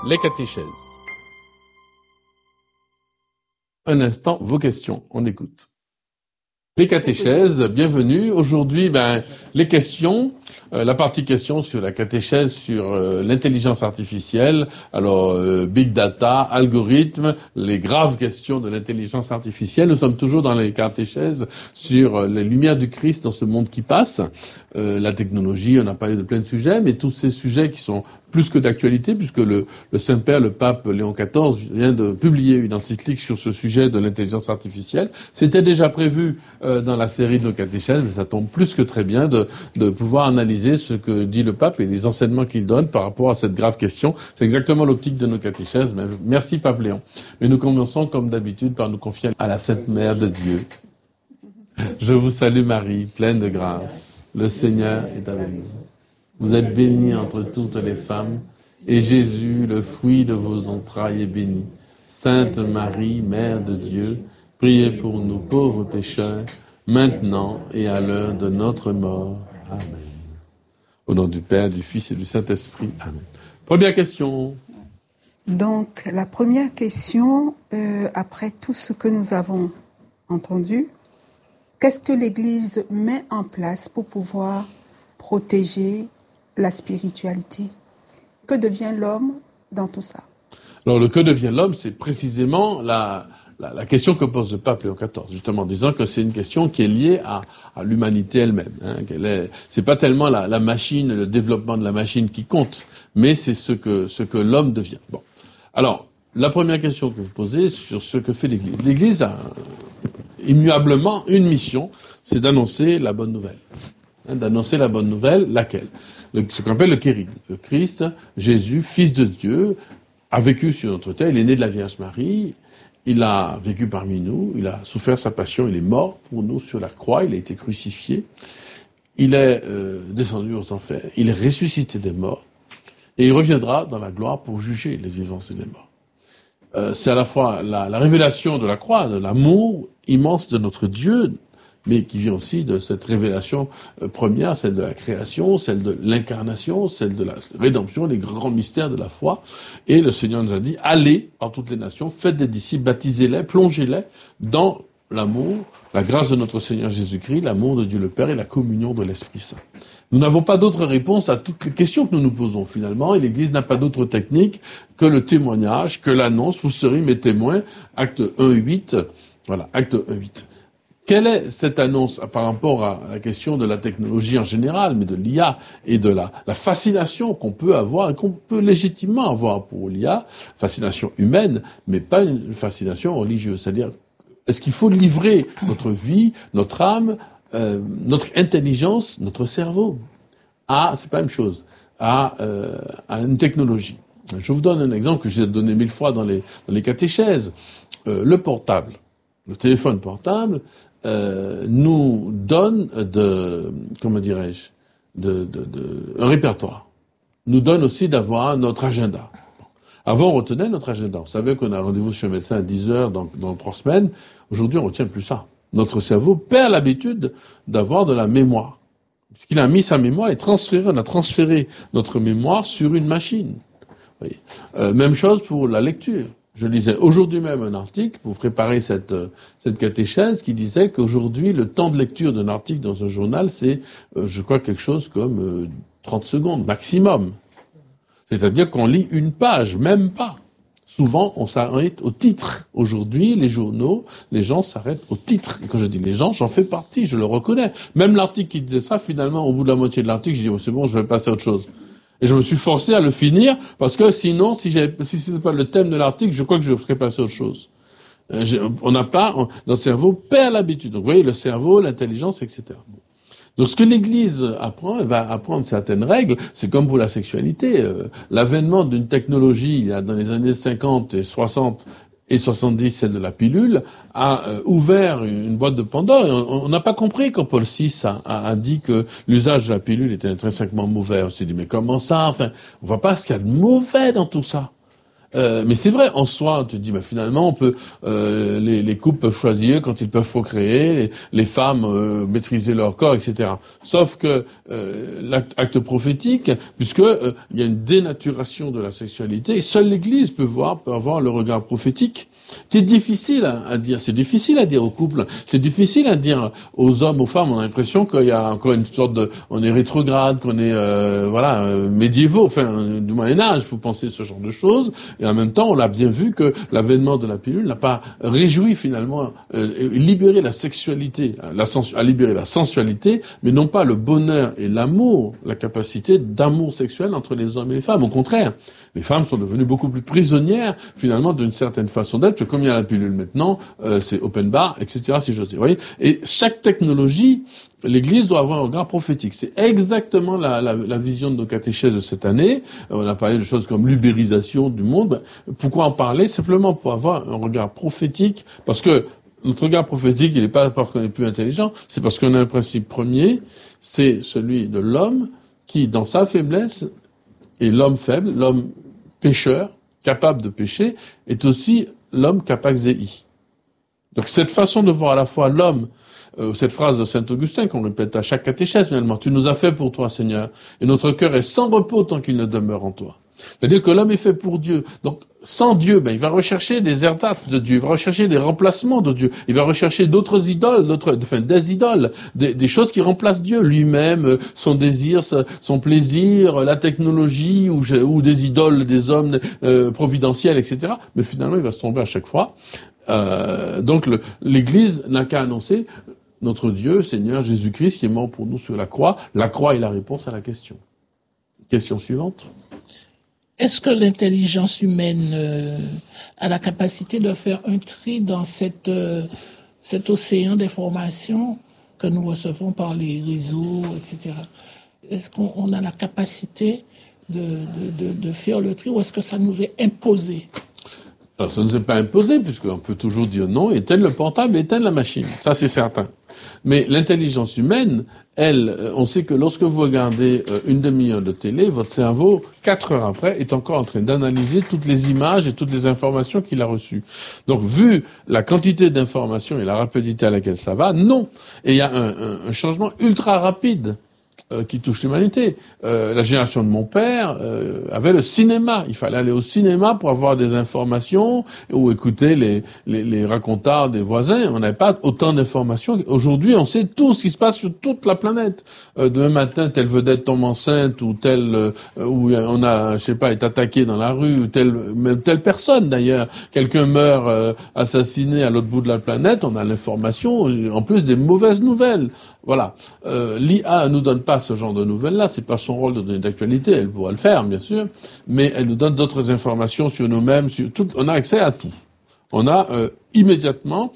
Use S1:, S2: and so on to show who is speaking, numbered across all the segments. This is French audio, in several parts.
S1: les catéchèses. Un instant, vos questions, on écoute. Les catéchèses, bienvenue. Aujourd'hui, les questions, la partie questions sur la catéchèse, sur l'intelligence artificielle, alors big data, algorithmes, les graves questions de l'intelligence artificielle. Nous sommes toujours dans les catéchèses sur les lumières du Christ dans ce monde qui passe. La technologie, on a parlé de plein de sujets, mais tous ces sujets qui sont plus que d'actualité, puisque le Saint-Père, le pape Léon XIV, vient de publier une encyclique sur ce sujet de l'intelligence artificielle. C'était déjà prévu dans la série de nos catéchèses, mais ça tombe plus que très bien de pouvoir analyser ce que dit le pape et les enseignements qu'il donne par rapport à cette grave question. C'est exactement l'optique de nos catéchèses. Merci, pape Léon. Mais nous commençons, comme d'habitude, par nous confier à la Sainte Mère de Dieu. Je vous salue Marie, pleine de grâce. Le Seigneur est avec vous. Vous êtes bénie entre toutes les femmes, et Jésus, le fruit de vos entrailles, est béni. Sainte Marie, Mère de Dieu, priez pour nous pauvres pécheurs, maintenant et à l'heure de notre mort. Amen. Au nom du Père, du Fils et du Saint-Esprit. Amen. Première question.
S2: Donc, la première question, après tout ce que nous avons entendu, qu'est-ce que l'Église met en place pour pouvoir protéger la spiritualité? Que devient l'homme dans tout ça?
S1: Alors, le que devient l'homme, c'est précisément la question que pose le pape Léon XIV, justement, en disant que c'est une question qui est liée à l'humanité elle-même. C'est pas tellement la machine, le développement de la machine qui compte, mais c'est ce que l'homme devient. Bon. Alors, la première question que vous posez sur ce que fait l'Église. L'Église a immuablement une mission, c'est d'annoncer la bonne nouvelle. D'annoncer la bonne nouvelle, laquelle? Ce qu'on appelle le kérigme. Le Christ, Jésus, Fils de Dieu, a vécu sur notre terre, il est né de la Vierge Marie, il a vécu parmi nous, il a souffert sa passion, il est mort pour nous sur la croix, il a été crucifié, il est descendu aux enfers, il est ressuscité des morts, et il reviendra dans la gloire pour juger les vivants et les morts. C'est à la fois la révélation de la croix, de l'amour immense de notre Dieu, mais qui vient aussi de cette révélation première, celle de la création, celle de l'incarnation, celle de la rédemption, les grands mystères de la foi. Et le Seigneur nous a dit, allez par toutes les nations, faites des disciples, baptisez-les, plongez-les dans l'amour, la grâce de notre Seigneur Jésus-Christ, l'amour de Dieu le Père et la communion de l'Esprit Saint. Nous n'avons pas d'autre réponse à toutes les questions que nous nous posons finalement, et l'Église n'a pas d'autre technique que le témoignage, que l'annonce, vous serez mes témoins, acte 1:8, voilà, acte 1:8. Quelle est cette annonce par rapport à la question de la technologie en général, mais de l'IA et de la fascination qu'on peut avoir et qu'on peut légitimement avoir pour l'IA, fascination humaine, mais pas une fascination religieuse. C'est-à-dire, est-ce qu'il faut livrer notre vie, notre âme, notre intelligence, notre cerveau c'est pas la même chose, à une technologie? Je vous donne un exemple que j'ai donné 1000 fois dans les catéchèses. Le portable, le téléphone portable, nous donne un répertoire. Nous donne aussi d'avoir notre agenda. Avant, on retenait notre agenda. On savait qu'on a rendez-vous chez un médecin à 10 heures dans 3 semaines. Aujourd'hui, on ne retient plus ça. Notre cerveau perd l'habitude d'avoir de la mémoire. Puisqu'il a mis sa mémoire et on a transféré notre mémoire sur une machine. Vous voyez. Même chose pour la lecture. Je lisais aujourd'hui même un article pour préparer cette catéchèse qui disait qu'aujourd'hui, le temps de lecture d'un article dans un journal, c'est, je crois, quelque chose comme 30 secondes maximum. C'est-à-dire qu'on lit une page, même pas. Souvent, on s'arrête au titre. Aujourd'hui, les journaux, les gens s'arrêtent au titre. Et quand je dis les gens, j'en fais partie, je le reconnais. Même l'article qui disait ça, finalement, au bout de la moitié de l'article, je dis, oh, c'est bon, je vais passer à autre chose. Et je me suis forcé à le finir, parce que sinon, si c'était pas le thème de l'article, je crois que je serais passé à autre chose. Notre cerveau perd l'habitude. Donc, vous voyez, le cerveau, l'intelligence, etc. Donc, ce que l'Église apprend, elle va apprendre certaines règles. C'est comme pour la sexualité. L'avènement d'une technologie, dans les années 50 et 60 et 70, celle de la pilule, a ouvert une boîte de Pandore. On n'a pas compris quand Paul VI a dit que l'usage de la pilule était intrinsèquement mauvais. On s'est dit, mais comment ça? Enfin, on voit pas ce qu'il y a de mauvais dans tout ça. Mais c'est vrai, en soi, tu te dis, finalement, on peut, les couples peuvent choisir quand ils peuvent procréer, les femmes maîtriser leur corps, etc. Sauf que l'acte prophétique, puisque il y a une dénaturation de la sexualité, et seule l'Église peut avoir le regard prophétique, qui est difficile à dire. C'est difficile à dire aux couples, c'est difficile à dire aux hommes, aux femmes. On a l'impression qu'il y a encore une sorte de, on est rétrograde, qu'on est médiévaux, enfin du Moyen Âge pour penser ce genre de choses. Et en même temps, on l'a bien vu que l'avènement de la pilule n'a pas réjoui finalement, libéré la sexualité, a libéré la sensualité, mais non pas le bonheur et l'amour, la capacité d'amour sexuel entre les hommes et les femmes. Au contraire, les femmes sont devenues beaucoup plus prisonnières finalement d'une certaine façon d'être. Comme il y a la pilule maintenant, c'est open bar, etc. Si j'ose dire. Vous voyez. Et chaque technologie, l'Église doit avoir un regard prophétique. C'est exactement la vision de nos catéchèses de cette année. On a parlé de choses comme l'ubérisation du monde. Pourquoi en parler? Simplement pour avoir un regard prophétique, parce que notre regard prophétique, il n'est pas parce qu'on est plus intelligent, c'est parce qu'on a un principe premier, c'est celui de l'homme qui, dans sa faiblesse, est l'homme faible, l'homme pécheur, capable de pécher, est aussi l'homme capax dei. Donc cette façon de voir à la fois l'homme, cette phrase de saint Augustin qu'on répète à chaque catéchèse finalement, tu nous as fait pour toi Seigneur, et notre cœur est sans repos tant qu'il ne demeure en toi. C'est-à-dire que l'homme est fait pour Dieu. Donc sans Dieu, il va rechercher des erdates de Dieu, il va rechercher des remplacements de Dieu, il va rechercher d'autres idoles, des idoles, des choses qui remplacent Dieu lui-même, son désir, son plaisir, la technologie ou des idoles des hommes providentiels, etc. Mais finalement, il va se tomber à chaque fois. Donc l'Église n'a qu'à annoncer notre Dieu, Seigneur Jésus-Christ, qui est mort pour nous sur la croix. La croix est la réponse à la question. Question suivante.
S3: Est-ce que l'intelligence humaine a la capacité de faire un tri dans cet océan d'informations que nous recevons par les réseaux, etc. Est-ce qu'on a la capacité de faire le tri ou est-ce que ça nous est imposé?
S1: Alors, ça ne nous est pas imposé, puisqu'on peut toujours dire non, éteindre le portable, éteindre la machine. Ça, c'est certain. Mais l'intelligence humaine, elle, on sait que lorsque vous regardez une demi-heure de télé, votre cerveau, 4 heures après, est encore en train d'analyser toutes les images et toutes les informations qu'il a reçues. Donc, vu la quantité d'informations et la rapidité à laquelle ça va, non. Et il y a un changement ultra rapide qui touche l'humanité. La génération de mon père avait le cinéma. Il fallait aller au cinéma pour avoir des informations ou écouter les racontards des voisins. On n'avait pas autant d'informations. Aujourd'hui, on sait tout ce qui se passe sur toute la planète. Demain matin, telle vedette tombe enceinte ou telle où on a, est attaqué dans la rue ou même telle personne d'ailleurs. Quelqu'un meurt assassiné à l'autre bout de la planète. On a l'information, en plus des mauvaises nouvelles. Voilà. L'IA nous donne pas ce genre de nouvelles-là. C'est pas son rôle de donner d'actualité. Elle pourra le faire, bien sûr. Mais elle nous donne d'autres informations sur nous-mêmes, sur tout. On a accès à tout. On a immédiatement,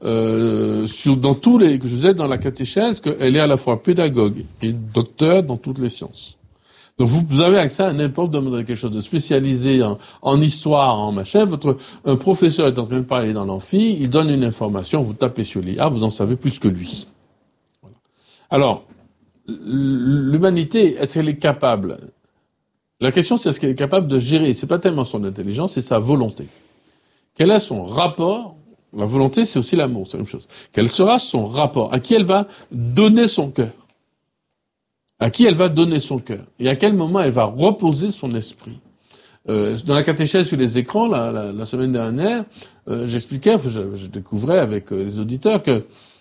S1: dans tous les, que je disais dans la catéchèse, qu'elle est à la fois pédagogue et docteur dans toutes les sciences. Donc vous avez accès à n'importe, demandez quelque chose de spécialisé en histoire, en machin. Un professeur est en train de parler dans l'amphi, il donne une information, vous tapez sur l'IA, vous en savez plus que lui. Alors, l'humanité, est-ce qu'elle est capable? La question, c'est est-ce qu'elle est capable de gérer? C'est pas tellement son intelligence, c'est sa volonté. Quel est son rapport? La volonté, c'est aussi l'amour, c'est la même chose. Quel sera son rapport? À qui elle va donner son cœur? À qui elle va donner son cœur? Et à quel moment elle va reposer son esprit? Dans la catéchèse sur les écrans, la semaine dernière, j'expliquais, je découvrais avec les auditeurs que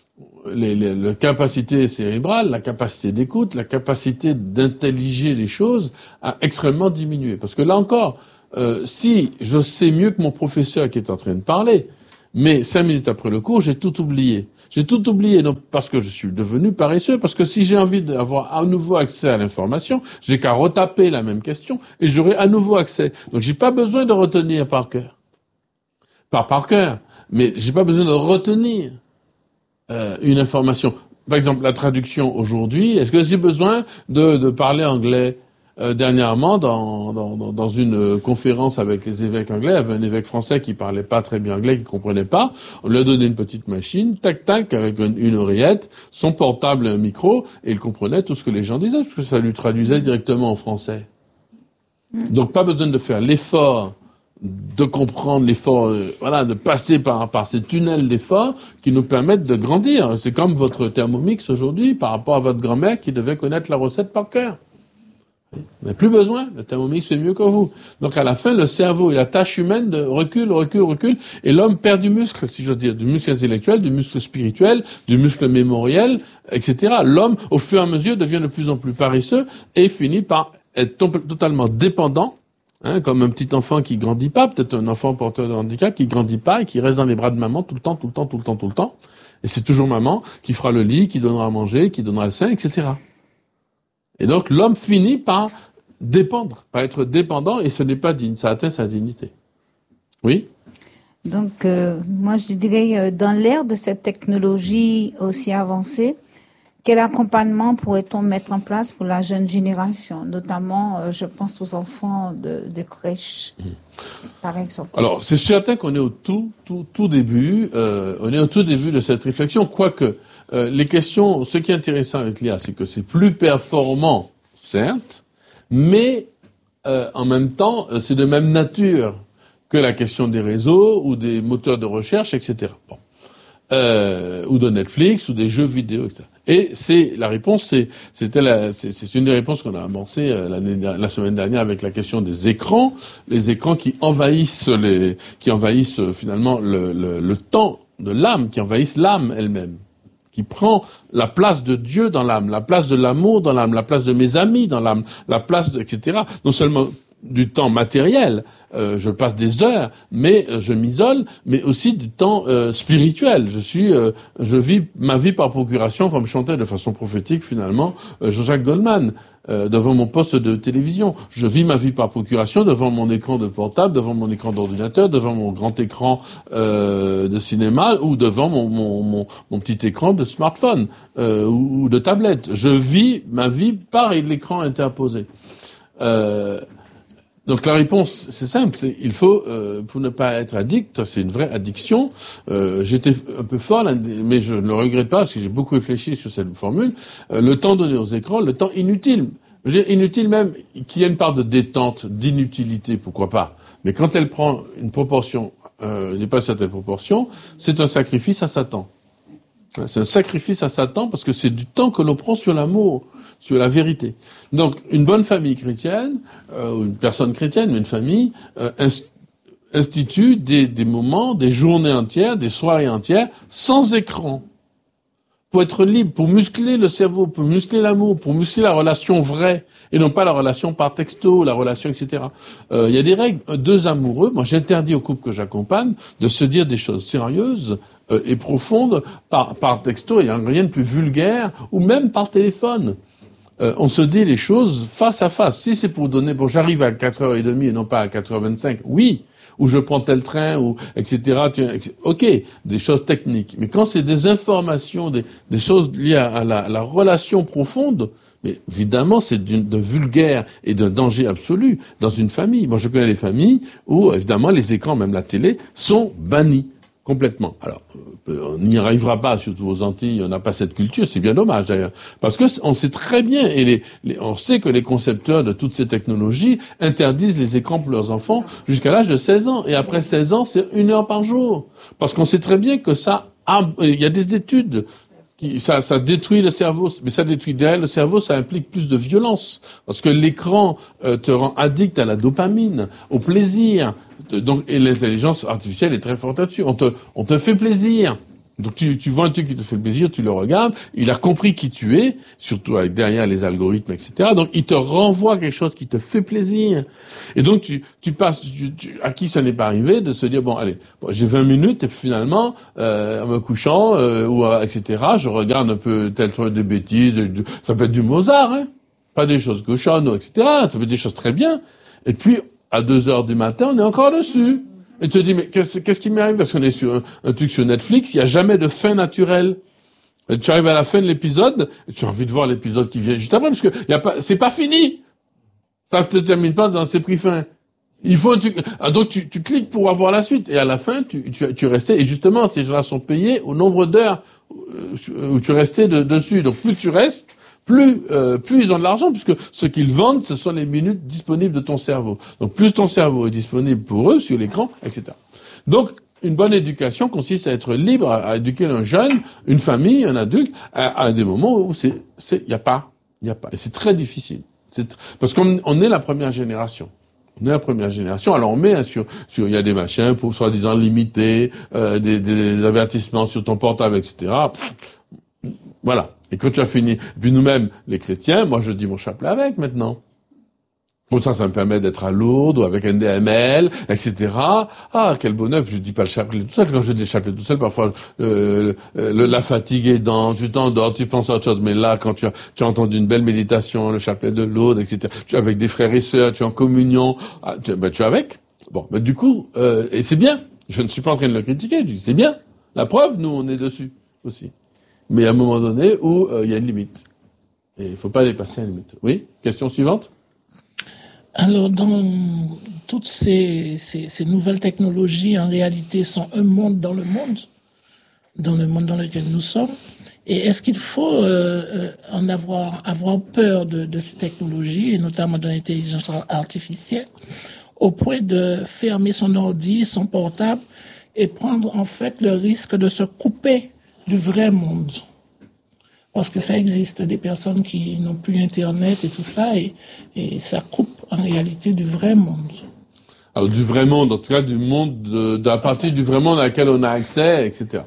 S1: la capacité cérébrale, la capacité d'écoute, la capacité d'intelliger les choses a extrêmement diminué. Parce que là encore, si je sais mieux que mon professeur qui est en train de parler, mais 5 minutes après le cours, j'ai tout oublié. J'ai tout oublié, non parce que je suis devenu paresseux, parce que si j'ai envie d'avoir à nouveau accès à l'information, j'ai qu'à retaper la même question et j'aurai à nouveau accès. Donc j'ai pas besoin de retenir par cœur. Pas par cœur, mais j'ai pas besoin de retenir une information. Par exemple, la traduction aujourd'hui, est-ce que j'ai besoin de parler anglais? Dernièrement, dans une conférence avec les évêques anglais, il y avait un évêque français qui parlait pas très bien anglais, qui comprenait pas. On lui a donné une petite machine, tac tac, avec une oreillette, son portable et un micro, et il comprenait tout ce que les gens disaient, parce que ça lui traduisait directement en français. Donc pas besoin de faire l'effort de comprendre l'effort, de passer par ces tunnels d'effort qui nous permettent de grandir. C'est comme votre Thermomix aujourd'hui par rapport à votre grand-mère qui devait connaître la recette par cœur. Vous n'avez plus besoin, le Thermomix fait mieux que vous. Donc à la fin, le cerveau et la tâche humaine de recul, et l'homme perd du muscle, si j'ose dire, du muscle intellectuel, du muscle spirituel, du muscle mémoriel, etc. L'homme, au fur et à mesure, devient de plus en plus paresseux et finit par être totalement dépendant, comme un petit enfant qui grandit pas, peut-être un enfant porteur de handicap qui grandit pas et qui reste dans les bras de maman tout le temps. Et c'est toujours maman qui fera le lit, qui donnera à manger, qui donnera le sein, etc. Et donc, l'homme finit par être dépendant, et ce n'est pas digne, ça atteint sa dignité. Oui?
S4: Donc, moi, je dirais, dans l'ère de cette technologie aussi avancée, quel accompagnement pourrait-on mettre en place pour la jeune génération, notamment, je pense aux enfants de crèche, par exemple.
S1: Alors, c'est certain qu'on est au tout début, de cette réflexion, quoique les questions, ce qui est intéressant avec l'IA, c'est que c'est plus performant, certes, mais en même temps, c'est de même nature que la question des réseaux ou des moteurs de recherche, etc. Bon. Ou de Netflix ou des jeux vidéo, etc. Et la réponse, c'est une des réponses qu'on a amorcées la semaine dernière avec la question des écrans, les écrans qui envahissent finalement le temps de l'âme, qui envahissent l'âme elle-même, qui prend la place de Dieu dans l'âme, la place de l'amour dans l'âme, la place de mes amis dans l'âme, la place etc. Non seulement du temps matériel, je passe des heures, mais je m'isole, mais aussi du temps spirituel. Je vis ma vie par procuration, comme chantait de façon prophétique finalement Jean-Jacques Goldman devant mon poste de télévision. Je vis ma vie par procuration devant mon écran de portable, devant mon écran d'ordinateur, devant mon grand écran de cinéma ou devant mon petit écran de smartphone ou de tablette. Je vis ma vie par l'écran interposé. Donc la réponse, c'est simple, il faut, pour ne pas être addict, c'est une vraie addiction, j'étais un peu fort, là, mais je ne le regrette pas, parce que j'ai beaucoup réfléchi sur cette formule, le temps donné aux écrans, le temps inutile. Inutile même, qu'il y ait une part de détente, d'inutilité, pourquoi pas. Mais quand elle prend une proportion, dépasse certaines proportions, c'est un sacrifice à Satan. C'est un sacrifice à Satan parce que c'est du temps que l'on prend sur l'amour, sur la vérité. Donc, une bonne famille chrétienne, ou une personne chrétienne, mais une famille, institue des moments, des journées entières, des soirées entières, sans écran. Pour être libre, pour muscler le cerveau, pour muscler l'amour, pour muscler la relation vraie, et non pas la relation par texto, la relation, etc. Il y a des règles. Deux amoureux, moi j'interdis aux couples que j'accompagne de se dire des choses sérieuses et profondes par texto, il n'y a rien de plus vulgaire, ou même par téléphone. On se dit les choses face à face. Si c'est pour donner, bon, j'arrive à 4h30 et non pas à 4h25, oui, ou je prends tel train, ou etc. Ok, des choses techniques. Mais quand c'est des informations, des choses liées à la relation profonde, mais évidemment, c'est de vulgaire et de danger absolu dans une famille. Moi, je connais des familles où, évidemment, les écrans, même la télé, sont bannis. Complètement. Alors, on n'y arrivera pas, surtout aux Antilles, on n'a pas cette culture, c'est bien dommage d'ailleurs. Parce que on sait très bien, et on sait que les concepteurs de toutes ces technologies interdisent les écrans pour leurs enfants jusqu'à l'âge de 16 ans. Et après 16 ans, c'est 1 heure par jour. Parce qu'on sait très bien que il y a des études ça détruit le cerveau, mais ça détruit derrière le cerveau, ça implique plus de violence, parce que l'écran te rend addict à la dopamine, au plaisir, donc et l'intelligence artificielle est très forte là-dessus. On te fait plaisir. Donc tu vois un truc qui te fait plaisir, tu le regardes, il a compris qui tu es, surtout avec derrière les algorithmes, etc. Donc il te renvoie quelque chose qui te fait plaisir. Et donc tu passes, à qui ça n'est pas arrivé de se dire bon allez, j'ai 20 minutes et puis finalement en me couchant etc. Je regarde un peu tel truc de bêtises, ça peut être du Mozart, hein, pas des choses cochonnes, etc. Ça peut être des choses très bien. Et puis à 2h du matin, on est encore dessus. Et tu te dis, mais qu'est-ce qui m'arrive? Parce qu'on est sur un truc sur Netflix, il n'y a jamais de fin naturelle. Et tu arrives à la fin de l'épisode, et tu as envie de voir l'épisode qui vient juste après, parce que c'est pas fini. Ça ne te termine pas dans c'est pris fin. Il faut un truc. Donc tu cliques pour avoir la suite, et à la fin, tu restais, et justement, ces gens-là sont payés au nombre d'heures où tu restais dessus. Donc plus tu restes, plus ils ont de l'argent, puisque ce qu'ils vendent, ce sont les minutes disponibles de ton cerveau. Donc plus ton cerveau est disponible pour eux sur l'écran, etc. Donc une bonne éducation consiste à être libre, à éduquer un jeune, une famille, un adulte, à des moments où y a pas, et c'est très difficile. Parce qu'on est la première génération. On est la première génération. Alors on met il y a des machins pour soi-disant limiter, des avertissements sur ton portable, etc. Voilà. Et quand tu as fini, puis nous-mêmes, les chrétiens, moi je dis mon chapelet avec maintenant. Bon, ça me permet d'être à Lourdes ou avec un DML, etc. Ah, quel bonheur. Puis je dis pas le chapelet tout seul. Quand je dis le chapelet tout seul, parfois la fatigue aidant, tu t'endors, tu penses à autre chose. Mais là, quand tu as entendu une belle méditation, le chapelet de Lourdes, etc. Tu es avec des frères et sœurs, tu es en communion, tu es avec. Bon, du coup, et c'est bien. Je ne suis pas en train de le critiquer. Je dis c'est bien. La preuve, nous, on est dessus aussi. Mais à un moment donné où il y a une limite. Et il faut pas dépasser la limite. Oui, question suivante.
S3: Alors, dans toutes ces nouvelles technologies, en réalité, sont un monde dans le monde dans lequel nous sommes. Et est-ce qu'il faut avoir peur de ces technologies, et notamment de l'intelligence artificielle, au point de fermer son ordi, son portable, et prendre en fait le risque de se couper du vrai monde? Parce que ça existe, des personnes qui n'ont plus Internet et tout ça, et ça coupe en réalité du vrai monde.
S1: Alors du vrai monde, en tout cas du monde, à partir du vrai monde à laquelle on a accès, etc.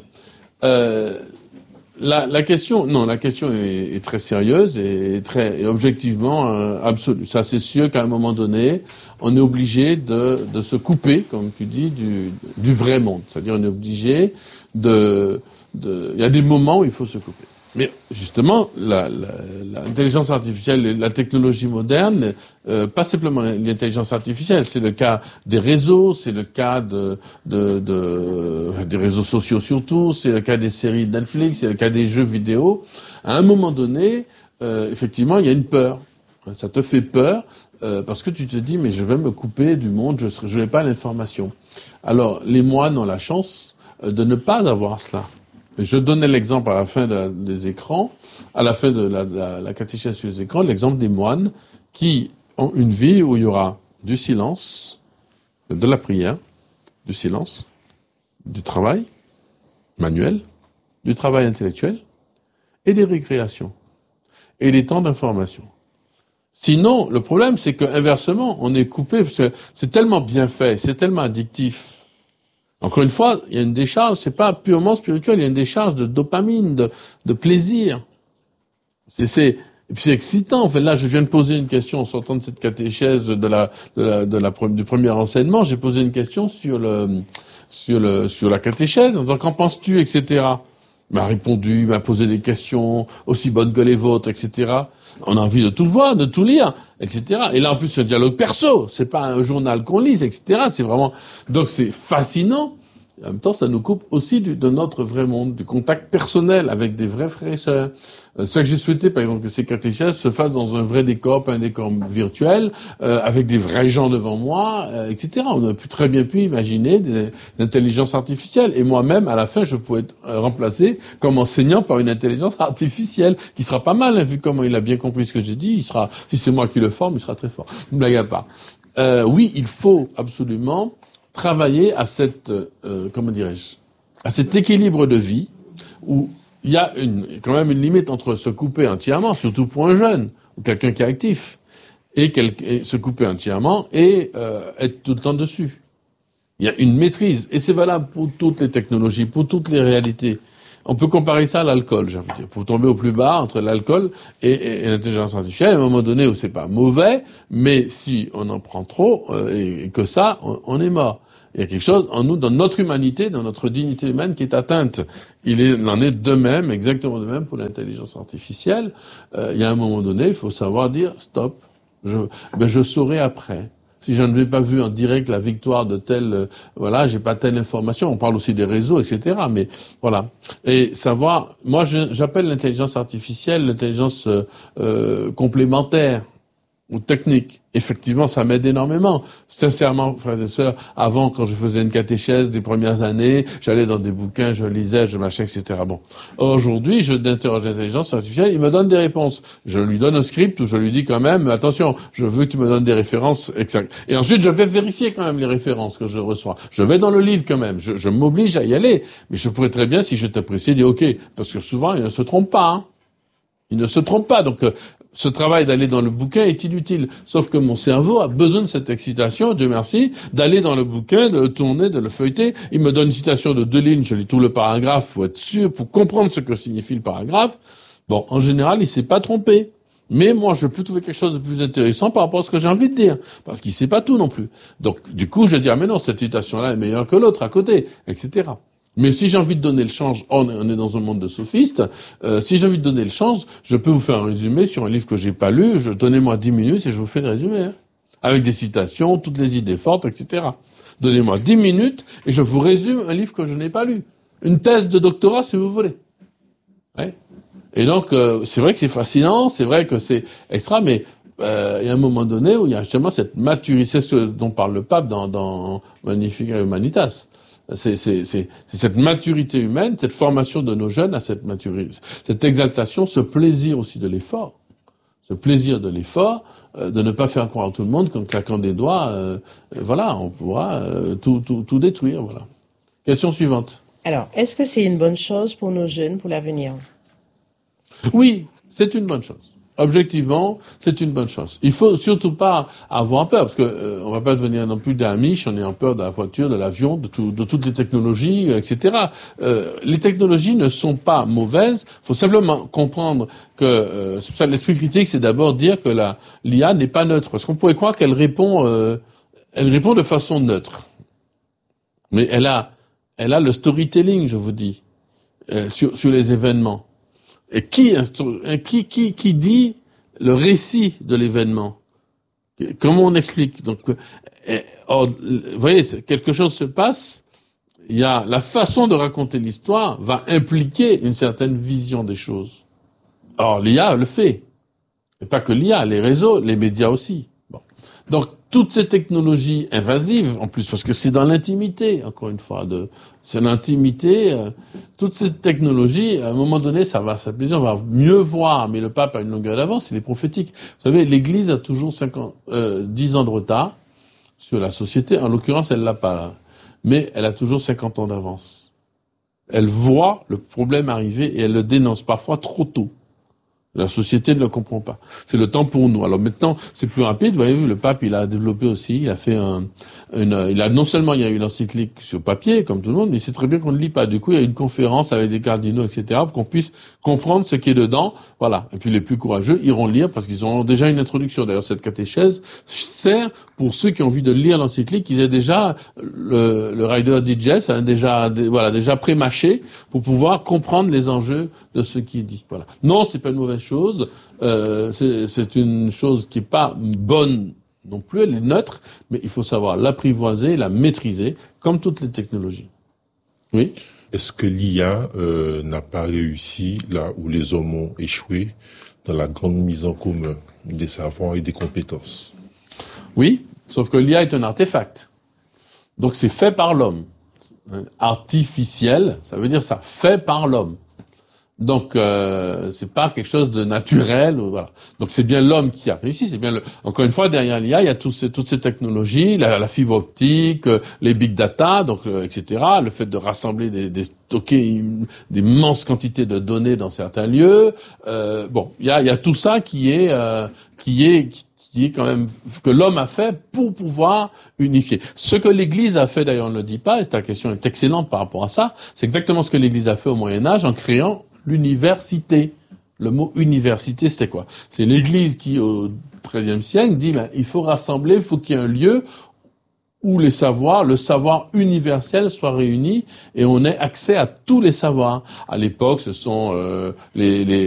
S1: La question est très sérieuse et très objectivement absolue. Ça, c'est sûr qu'à un moment donné, on est obligé de se couper, comme tu dis, du vrai monde. C'est-à-dire, on est obligé il y a des moments où il faut se couper. Mais justement, l'intelligence artificielle, la technologie moderne, pas simplement l'intelligence artificielle, c'est le cas des réseaux, c'est le cas des réseaux sociaux surtout, c'est le cas des séries de Netflix, c'est le cas des jeux vidéo. À un moment donné, effectivement, il y a une peur. Ça te fait peur parce que tu te dis mais je vais me couper du monde, je n'ai pas l'information. Alors les moines ont la chance de ne pas avoir cela. Je donnais l'exemple à la fin des écrans, à la fin de la catéchèse sur les écrans, l'exemple des moines qui ont une vie où il y aura du silence, de la prière, du silence, du travail manuel, du travail intellectuel et des récréations et des temps d'information. Sinon, le problème, c'est que inversement, on est coupé parce que c'est tellement bien fait, c'est tellement addictif. Encore une fois, il y a une décharge, c'est pas purement spirituel, il y a une décharge de dopamine, de plaisir. Et puis c'est excitant. En fait, là, je viens de poser une question en sortant de cette catéchèse du premier enseignement. J'ai posé une question sur la catéchèse, en disant qu'en penses-tu, etc. Il m'a répondu, il m'a posé des questions aussi bonnes que les vôtres, etc. On a envie de tout voir, de tout lire, etc. Et là, en plus, c'est un dialogue perso. C'est pas un journal qu'on lise, etc. C'est vraiment, donc c'est fascinant. Et en même temps, ça nous coupe aussi de notre vrai monde, du contact personnel avec des vrais frères et sœurs. C'est ça que j'ai souhaité, par exemple, que ces catéchèses se fassent dans un vrai décor, pas un décor virtuel, avec des vrais gens devant moi, etc. On a très bien pu imaginer des intelligences artificielles. Et moi-même, à la fin, je pourrais être remplacé comme enseignant par une intelligence artificielle, qui sera pas mal, hein, vu comment il a bien compris ce que j'ai dit. Si c'est moi qui le forme, il sera très fort. Ne blague à part. Oui, il faut absolument travailler à à cet équilibre de vie où il y a quand même une limite entre se couper entièrement, surtout pour un jeune ou quelqu'un qui est actif, et se couper entièrement et être tout le temps dessus. Il y a une maîtrise, et c'est valable pour toutes les technologies, pour toutes les réalités. On peut comparer ça à l'alcool, j'ai envie de dire, pour tomber au plus bas entre l'alcool et l'intelligence artificielle, à un moment donné où c'est pas mauvais, mais si on en prend trop et que ça, on est mort. Il y a quelque chose en nous, dans notre humanité, dans notre dignité humaine qui est atteinte. Il en est de même, exactement de même pour l'intelligence artificielle. Il y a un moment donné, il faut savoir dire stop. Je saurai après. Si je ne vais pas vu en direct la victoire de tel, j'ai pas telle information. On parle aussi des réseaux, etc. Mais voilà. Et savoir, moi j'appelle l'intelligence artificielle l'intelligence complémentaire. ou technique. Effectivement, ça m'aide énormément. Sincèrement, frères et sœurs, avant, quand je faisais une catéchèse des premières années, j'allais dans des bouquins, je lisais, je machin, etc. Bon. Aujourd'hui, je d'interroge l'intelligence artificielle, il me donne des réponses. Je lui donne un script où je lui dis quand même, attention, je veux que tu me donnes des références exactes. Et ensuite, je vais vérifier quand même les références que je reçois. Je vais dans le livre quand même. Je m'oblige à y aller. Mais je pourrais très bien, si je t'apprécie, dire OK. Parce que souvent, il ne se trompe pas, hein. Il ne se trompe pas. Donc, ce travail d'aller dans le bouquin est inutile. Sauf que mon cerveau a besoin de cette excitation, Dieu merci, d'aller dans le bouquin, de le tourner, de le feuilleter. Il me donne une citation de 2 lignes, je lis tout le paragraphe pour être sûr, pour comprendre ce que signifie le paragraphe. Bon, en général, il s'est pas trompé. Mais moi, je peux trouver quelque chose de plus intéressant par rapport à ce que j'ai envie de dire. Parce qu'il sait pas tout non plus. Donc, du coup, je dis, ah, mais non, cette citation-là est meilleure que l'autre à côté, etc. Mais si j'ai envie de donner le change, on est dans un monde de sophistes, si j'ai envie de donner le change, je peux vous faire un résumé sur un livre que j'ai pas lu, donnez-moi 10 minutes et je vous fais le résumé, hein, avec des citations, toutes les idées fortes, etc. Donnez-moi 10 minutes et je vous résume un livre que je n'ai pas lu. Une thèse de doctorat, si vous voulez. Ouais. Et donc, c'est vrai que c'est fascinant, c'est vrai que c'est extra, mais il y a un moment donné où il y a justement cette maturité, c'est ce dont parle le pape dans Magnificat Humanitas. C'est cette maturité humaine, cette formation de nos jeunes à cette maturité, cette exaltation, ce plaisir aussi de l'effort. Ce plaisir de l'effort, de ne pas faire croire à tout le monde qu'en claquant des doigts, voilà, on pourra tout détruire, voilà. Question suivante.
S5: Alors, est-ce que c'est une bonne chose pour nos jeunes pour l'avenir?
S1: Oui, c'est une bonne chose. Objectivement, c'est une bonne chose. Il faut surtout pas avoir peur, parce que on va pas devenir non plus des Amish, on est en peur de la voiture, de l'avion, de toutes les technologies, etc. Les technologies ne sont pas mauvaises. Il faut simplement comprendre que c'est pour ça que l'esprit critique, c'est d'abord dire que l'IA n'est pas neutre, parce qu'on pourrait croire qu'elle répond de façon neutre, mais elle a le storytelling, je vous dis, sur les événements. Et qui dit le récit de l'événement? Comment on explique? Donc, vous voyez, quelque chose se passe, il y a la façon de raconter l'histoire va impliquer une certaine vision des choses. Or, l'IA le fait. Et pas que l'IA, les réseaux, les médias aussi. Bon. Donc, toutes ces technologies invasives, en plus, parce que c'est dans l'intimité, encore une fois, c'est l'intimité, toutes ces technologies, à un moment donné, ça va s'apaiser, on va mieux voir, mais le pape a une longueur d'avance, il est prophétique. Vous savez, l'Église a toujours 10 ans de retard sur la société, en l'occurrence, elle l'a pas, là. Mais elle a toujours 50 ans d'avance. Elle voit le problème arriver et elle le dénonce parfois trop tôt. La société ne le comprend pas. C'est le temps pour nous. Alors maintenant, c'est plus rapide. Vous voyez, le pape, il a développé aussi, il a fait non seulement il y a eu l'encyclique sur papier, comme tout le monde, mais c'est très bien qu'on ne lit pas. Du coup, il y a une conférence avec des cardinaux, etc., pour qu'on puisse comprendre ce qui est dedans. Voilà. Et puis les plus courageux iront lire parce qu'ils ont déjà une introduction. D'ailleurs, cette catéchèse sert pour ceux qui ont envie de lire l'encyclique, qu'ils aient déjà le Rider Digest, déjà pré-mâché pour pouvoir comprendre les enjeux de ce qui est dit. Voilà. Non, c'est pas une mauvaise chose. C'est une chose qui est pas bonne non plus, elle est neutre, mais il faut savoir l'apprivoiser, la maîtriser, comme toutes les technologies. Oui.
S6: Est-ce que l'IA n'a pas réussi là où les hommes ont échoué dans la grande mise en commun des savoirs et des compétences?
S1: Oui, sauf que l'IA est un artefact. Donc c'est fait par l'homme. Artificiel, ça veut dire ça, fait par l'homme. Donc c'est pas quelque chose de naturel, voilà. Donc c'est bien l'homme qui a réussi, c'est bien encore une fois derrière l'IA, il y a toutes ces technologies, la fibre optique, les big data, donc etc. Le fait de rassembler stocker d'immenses quantités de données dans certains lieux. Il y a tout ça qui est quand même que l'homme a fait pour pouvoir unifier. Ce que l'Église a fait, d'ailleurs on ne le dit pas, et ta question est excellente par rapport à ça, c'est exactement ce que l'Église a fait au Moyen-Âge en créant l'université. Le mot université, c'était quoi? C'est l'Église qui, au XIIIe siècle, dit il faut rassembler, il faut qu'il y ait un lieu où le savoir universel soit réuni et on ait accès à tous les savoirs. À l'époque, ce sont les